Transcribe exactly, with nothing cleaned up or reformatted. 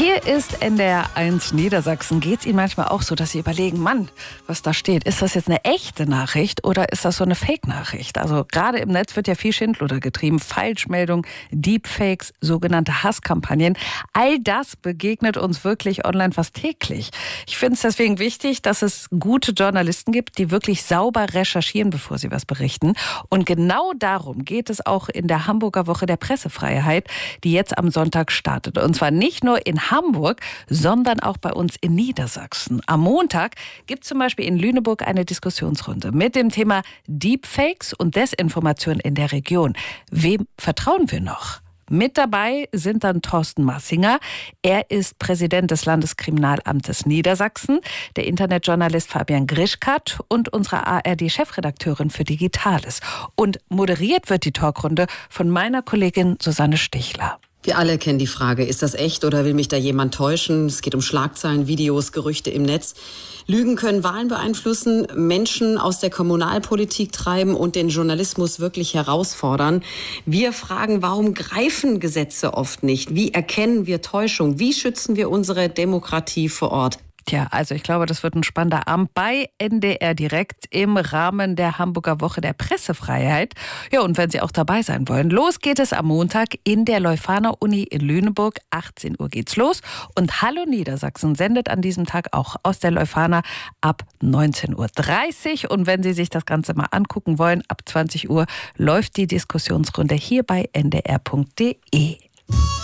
Hier ist N D R eins Niedersachsen. Geht es Ihnen manchmal auch so, dass Sie überlegen, Mann, was da steht, ist das jetzt eine echte Nachricht oder ist das so eine Fake-Nachricht? Also gerade im Netz wird ja viel Schindluder getrieben. Falschmeldungen, Deepfakes, sogenannte Hasskampagnen. All das begegnet uns wirklich online fast täglich. Ich finde es deswegen wichtig, dass es gute Journalisten gibt, die wirklich sauber recherchieren, bevor sie was berichten. Und genau darum geht es auch in der Hamburger Woche der Pressefreiheit, die jetzt am Sonntag startet. Und zwar nicht nur in Hamburg, sondern auch bei uns in Niedersachsen. Am Montag gibt es zum Beispiel in Lüneburg eine Diskussionsrunde mit dem Thema Deepfakes und Desinformation in der Region. Wem vertrauen wir noch? Mit dabei sind dann Thorsten Massinger. Er ist Präsident des Landeskriminalamtes Niedersachsen, der Internetjournalist Fabian Grischkat und unsere A R D-Chefredakteurin für Digitales. Und moderiert wird die Talkrunde von meiner Kollegin Susanne Stichler. Wir alle kennen die Frage, ist das echt oder will mich da jemand täuschen? Es geht um Schlagzeilen, Videos, Gerüchte im Netz. Lügen können Wahlen beeinflussen, Menschen aus der Kommunalpolitik treiben und den Journalismus wirklich herausfordern. Wir fragen, warum greifen Gesetze oft nicht? Wie erkennen wir Täuschung? Wie schützen wir unsere Demokratie vor Ort? Tja, also ich glaube, das wird ein spannender Abend bei N D R direkt im Rahmen der Hamburger Woche der Pressefreiheit. Ja, und wenn Sie auch dabei sein wollen, los geht es am Montag in der Leuphana-Uni in Lüneburg. achtzehn Uhr geht's los. Und Hallo Niedersachsen sendet an diesem Tag auch aus der Leuphana ab neunzehn Uhr dreißig. Und wenn Sie sich das Ganze mal angucken wollen, ab zwanzig Uhr läuft die Diskussionsrunde hier bei N D R punkt D E.